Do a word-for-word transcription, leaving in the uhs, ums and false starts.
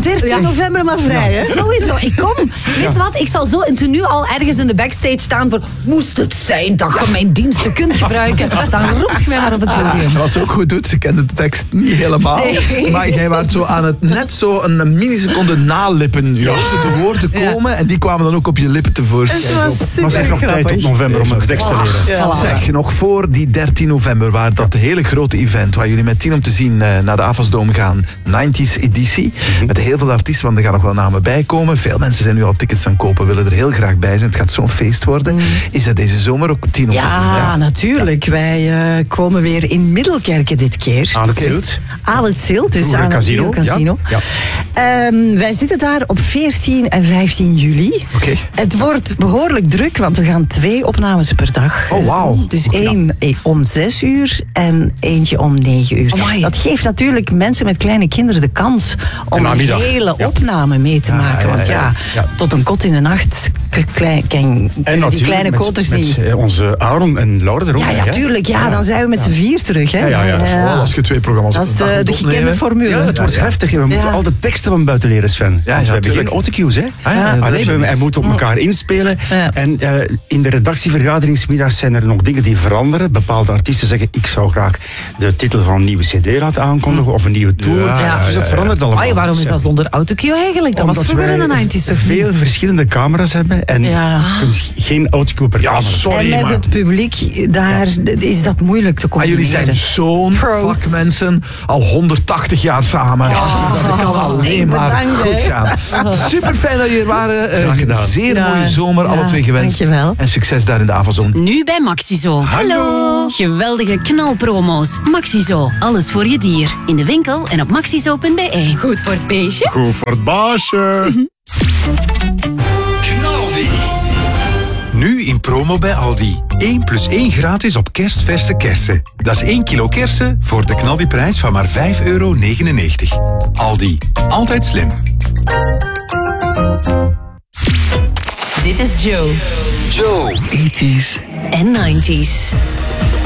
dertien Ja. november maar vrij, hè? Sowieso, ik kom. Weet je wat, ik zal zo in tenue al ergens in de backstage staan voor... Moest het zijn dat je mijn diensten kunt gebruiken, dan roept je mij maar op het podium. Wat ze ook goed doet, ze kende de tekst niet helemaal. Nee. Maar jij was zo aan het net zo een milliseconde nalippen. Je hoorde de woorden komen en die kwamen dan ook op je lippen tevoorschijn. Het was Zo. super Maar ze heeft nog tijd grappig. tot november om een tekst te leren. Ja. Zeg, nog voor die dertien november, waar dat hele grote event, waar jullie met tien om te zien eh, naar de Avasdome gaan, negentig editie, met heel veel artiesten, want er gaan nog wel namen bij komen. Veel mensen zijn nu al tickets aan het kopen, willen er heel graag bij zijn. Het gaat zo'n feest worden. Is dat deze zomer ook tien om te zien? Ja, natuurlijk. Wij uh, komen weer in Middelkerken dit keer. Aan het Oké. zilt. Aan het Zilt, dus Vroeger aan het casino, nieuwe casino. ja. Ehm, wij zitten daar op veertien en vijftien juli. Oké. Het wordt behoorlijk druk, want we gaan twee opnames per dag. Oh, wauw. Dus één eh, om zes uur en eentje om negen uur. Amai. Dat geeft natuurlijk mensen met kleine kinderen de kans om En een namiddag. hele Ja. opname mee te maken. ja, Want ja, ja, ja. tot een kot in de nacht k- klein, ken, kunnen die kleine met, koters met, niet. eh, onze Aaron en Laura er ook Ja, bij, ja, hè? tuurlijk. Ja, dan zijn we met z'n vier terug. Hè. Ja, ja, ja. Vooral als je twee programma's Dat op is een dag de, moet de opnemen. gekende formule. Ja, het wordt Ja, ja. heftig. We moeten Ja. al de teksten van buiten leren, Sven. Want we hebben tuurlijk. geen autocues, hè? Ah, ja, dat Alleen, is we, niks. hij moet op elkaar inspelen. Ja. En uh, in de redactievergaderingsmiddag zijn er nog dingen die veranderen. Bepaalde artiesten zeggen, ik zou graag de titel van een nieuwe cd laten aankondigen of een nieuwe tour. Ja, ja, dus dat ja, verandert allemaal. Ai, waarom is dat zonder autocue eigenlijk? Dat was Omdat vroeger in de wij negentig toch niet? veel verschillende camera's hebben en Ja. je kunt geen autocue per Ja, camera. sorry, En met maar... het publiek, daar is dat moeilijk te Maar jullie combineren. zijn zo'n Pros. vakmensen, al honderdtachtig jaar samen. Dus dat kan alleen maar bedankt, goed hè. gaan. Super fijn dat jullie er waren. Eh, Graag gedaan. Zeer Ja. mooie zomer, alle Ja, twee gewenst. dankjewel. En succes daar in de Avazone. Nu bij Maxizo. Hallo! Geweldige knalpromo's. Maxizo, alles voor je dier. In de winkel en op maxizo punt b e. Goed voor het beestje. Goed voor het baasje. Nu in promo bij Aldi. één plus één gratis op kerstverse kersen. Dat is één kilo kersen voor de knaldiprijs van maar vijf euro negenennegentig. Aldi. Altijd slim. Dit is Joe. Joe. tachtiger. En negentig.